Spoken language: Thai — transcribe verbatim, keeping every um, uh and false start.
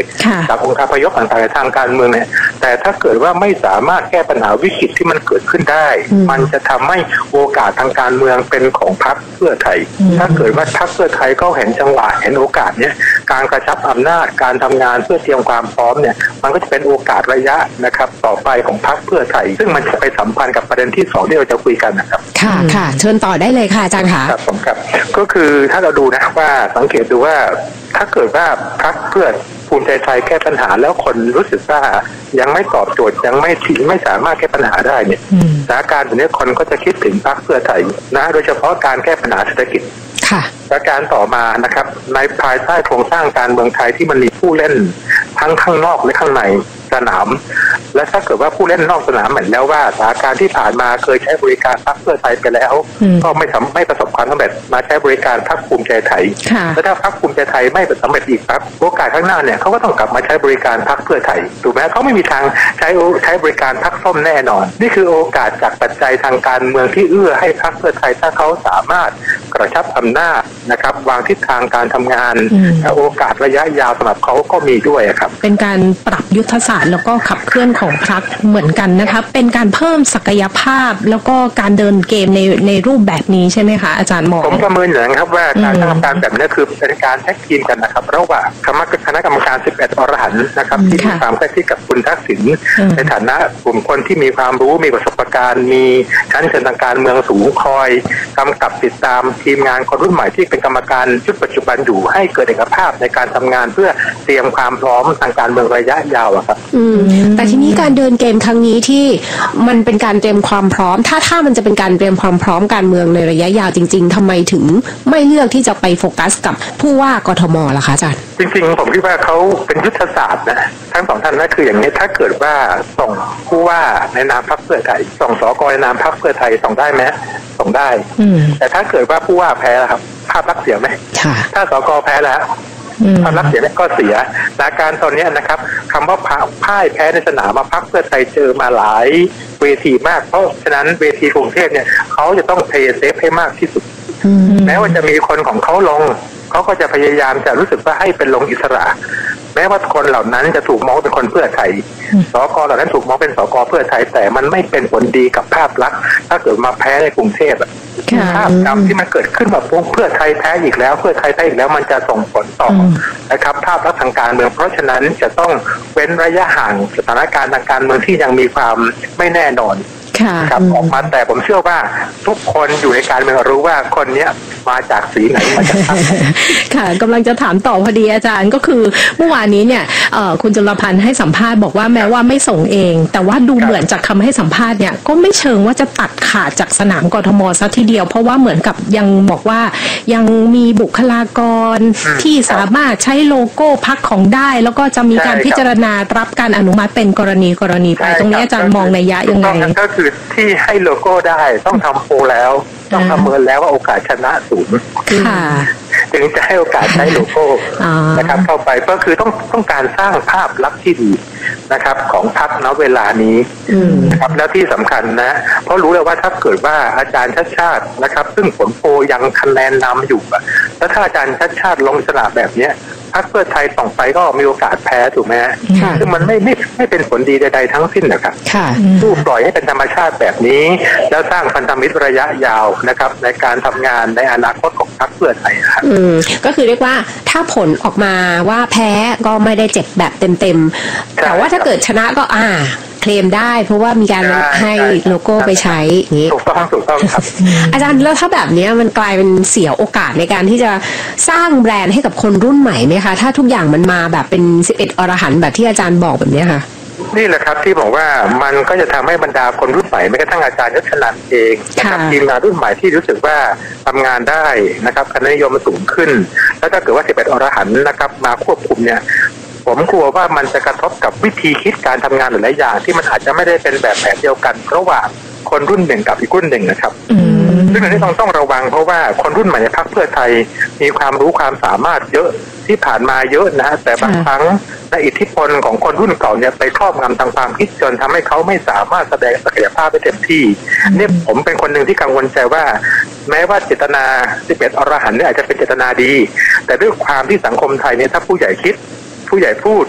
จากองค์การพยพต่างๆทางการเมืองเนี่ยแต่ถ้าเกิดว่าไม่สามารถแก้ปัญหาวิกฤตที่มันเกิดขึ้นได้มันจะทำให้โอกาสทางการเมืองเป็นของพรรคเพื่อไทยถ้าเกิดว่าพรรคเพื่อไทยก็เห็นจังหวะเห็นโอกาสเนี้ยการกระชับอำนาจการทำงานเพื่อเตรียมความพร้อมเนี่ยมันก็จะเป็นโอกาสระยะนะครับต่อไปของพรรคเพื่อไทยซึ่งมันจะไปสัมพันธ์กับประเด็นที่สองที่เราจะคุยกันนะครับค่ะค่ะเชิญต่อได้เลยค่ะอาจารย์ค่ะครับผมครับก็คือถ้าเราดูนะว่าสังเกตดูว่าถ้าเกิดว่าพรรคเพื่อภูมิใจไทยแก้ปัญหาแล้วคนรู้สึกว่ายังไม่ตอบโจทย์ยังไม่ถึงไม่สามารถแก้ปัญหาได้เนี่ยสถานการณ์แบบนี้คนก็จะคิดถึงพรรคเพื่อไทยนะโดยเฉพาะการแก้ปัญหาเศรษฐกิจและการต่อมานะครับในภายใต้โครงสร้างการเมืองไทยที่มันมีผู้เล่นทั้งข้างนอกและข้างในสนามและถ้าเกิดว่าผู้เล่นนอกสนามเหมือนแล้วว่าสถานการณ์ที่ผ่านมาเคยใช้บริการพรรคเพื่อไทยไปแล้วก็ไม่ทำไม่ประสบความสำเร็จมาใช้บริการพรรคภูมิใจไทยและถ้าพรรคภูมิใจไทยไม่สำเร็จอีกครับโอกาสข้างหน้าเนี่ยเขาก็ต้องกลับมาใช้บริการพรรคเพื่อไทยถูกไหมเขาไม่มีทางใช้ใช้บริการพรรคส้มแน่นอนนี่คือโอกาสจากปัจจัยทางการเมืองที่เอื้อให้พรรคเพื่อไทยถ้าเขาสามารถกระชับอำนาจนะครับวางทิศทางการทำงานโอกาสระยะยาวสำหรับเขาก็มีด้วยครับเป็นการปรับยุทธศาสตร์แล้วก็ขับเคลื่อนของพรรคเหมือนกันนะคะเป็นการเพิ่มศักยภาพแล้วก็การเดินเกมในในรูปแบบนี้ใช่ไหมคะอาจารย์มองผมประเมินอย่างครับว่าการทำการแบบนี้คือเป็นการแท็กทีมกันนะครับระหว่างคณะกรรมการสิบเอ็ดอรหันต์นะครับที่มีความใกล้ชิดกับคุณทักษิณในฐานะกลุ่มคนที่มีความรู้มีประสบการณ์มีชั้นเชิงทางการเมืองสูงคอยกำกับติดตามทีมงานคนรุ่นใหม่ที่เป็นกรรมการชุดปัจจุบันอยู่ให้เกิดเอกภาพในการทำงานเพื่อเตรียมความพร้อมทางการเมืองระยะยาวครับแต่ทีนี้การเดินเกมครั้งนี้ที่มันเป็นการเตรียมความพร้อมถ้าถ้ามันจะเป็นการเตรียมความพร้อมการเมืองในระยะยาวจริงๆทำไมถึงไม่เลือกที่จะไปโฟกัสกับผู้ว่ากทมล่ะคะอาจารย์จริงๆผมคิดว่าเขาเป็นยุทธศาสตร์นะทั้งสองท่านนั่นคืออย่างนี้ถ้าเกิดว่าส่งผู้ว่าในนามพรรคเพื่อไทยส่งสกในนามพรรคเพื่อไทยส่งได้ไหมส่งได้แต่ถ้าเกิดว่าผู้ว่าแพ้ครับภาพลักษณ์เสียไหมถ้าสกแพ้แล้วภาพลักษณ์เสียก็เสียสถานการณ์ตอนนี้นะครับคำว่าพ่ายแพ้ในสนามมาพรรคเพื่อไทยเจอมาหลายเวทีมากเพราะฉะนั้นเวทีกรุงเทพเนี่ยเขาจะต้องเพย์เซฟให้มากที่สุดแม้ว่าจะมีคนของเขาลงเขาก็จะพยายามจะรู้สึกว่าให้เป็นลงอิสระแม้ว่าคนเหล่านั้นจะถูกมองเป็นคนเพื่อไทยสกเหล่านั้นถูกมองเป็นสกเพื่อไทยแต่มันไม่เป็นผลดีกับภาพลักษณ์ถ้าเกิดมาแพ้ในกรุงเทพภาพจำที่มันเกิดขึ้นแบบเพื่อไทยแพ้อีกแล้วเพื่อไทยแพ้อีกแล้วมันจะส่งผลต่อนะครับภาพลักษณ์ทางการเมืองเพราะฉะนั้นจะต้องเว้นระยะห่างสถานการณ์ทางการเมืองที่ยังมีความไม่แน่นอนครับออกมาแต่ผมเชื่อว่าทุกคนอยู่ในการเมืองรู้ว่าคนเนี้ยมาจากสีไหนมาจากค่ะกำลังจะถามต่อพอดีอาจารย์ก็คือเมื่อวานนี้เนี่ยคุณจุลพันธ์ให้สัมภาษณ์บอกว่าแม้ว่าไม่ส่งเองแต่ว่าดูเหมือนจากคำให้สัมภาษณ์เนี่ยก็ไม่เชิงว่าจะตัดขาดจากสนามกทมซะทีเดียวเพราะว่าเหมือนกับยังบอกว่ายังมีบุคลากรที่สามารถใช้โลโก้พรรคของได้แล้วก็จะมีการพิจารณารับการอนุมัติเป็นกรณีกรณีไปตรงนี้อาจารย์มองนัยยะยังไงก็คือที่ให้โลโก้ได้ต้องทำโพลแล้วต้องประเมินแล้วว่าโอกาสชนะสูงถึงจะให้โอกาสใช้โลโก้นะครับเข้าไปก็คือต้องต้องการสร้างภาพลักษณ์ที่ดีนะครับของพรรคณเวลานี้นะครับแล้วที่สำคัญนะเพราะรู้แล้วว่าถ้าเกิดว่าอาจารย์ชัดชาตินะครับซึ่งผลโพลยังคะแนนนำอยู่แล้วถ้าอาจารย์ชัดชาติลงสนามแบบนี้พรรคเพื่อไทยต่อไปก็มีโอกาสแพ้ถูกไหมซึ่งมันไม่ไม่ไม่เป็นผลดีใดๆทั้งสิ้นนะครับผู้ปล่อยให้เป็นธรรมชาติแบบนี้แล้วสร้างพันธมิตรระยะยาวนะครับในการทำงานในอนาคตของพรรคเพื่อไทยครับก็คือเรียกว่าถ้าผลออกมาว่าแพ้ก็ไม่ได้เจ็บแบบเต็มๆแต่ว่าถ้าเกิดชนะก็อ่าเคลมได้เพราะว่ามีการให้โลโก้ไปใช้อย่างนี้ถูกต้องถูกต้องครับอาจารย์แล้วถ้าแบบนี้มันกลายเป็นเสียโอกาสในการที่จะสร้างแบรนด์ให้กับคนรุ่นใหม่ไหมคะถ้าทุกอย่างมันมาแบบเป็นสิบเอ็ดอรหันต์แบบที่อาจารย์บอกแบบนี้ค่ะนี่แหละครับที่บอกว่ามันก็จะทำให้บรรดาคนรุ่นใหม่แม้กระทั่งอาจารย์ยศนันท์เองนะครับทีมงานรุ่นใหม่ที่รู้สึกว่าทำงานได้นะครับคะแนนนิยมมันสูงขึ้นแล้วถ้าเกิดว่าสิบเอ็ดอรหันต์นะครับมาควบคุมเนี่ยผมกลัวว่ามันจะกระทบกับวิธีคิดการทำงานหลายๆอย่างที่มันอาจจะไม่ได้เป็นแบบแบบเดียวกันระหว่างคนรุ่นหนึ่งกับอีกรุ่นหนึ่งนะครับซึ่งอันนี้ต้องต้องระวังเพราะว่าคนรุ่นใหม่ในพรรคเพื่อไทยมีความรู้ความสามารถเยอะที่ผ่านมาเยอะนะแต่บางครั้งในอิทธิพลของคนรุ่นเก่าเนี่ยไปครอบงำทางความคิดจนทำให้เขาไม่สามารถแสดงศักยภาพได้เต็มที่นี่ผมเป็นคนหนึ่งที่กังวลใจว่าแม้ว่าเจตนาสิบเอ็ดอรหันต์เนี่ยอาจจะเป็นเจตนาดีแต่ด้วยความที่สังคมไทยเนี่ยถ้าผู้ใหญ่คิดผู้ใหญ่พูด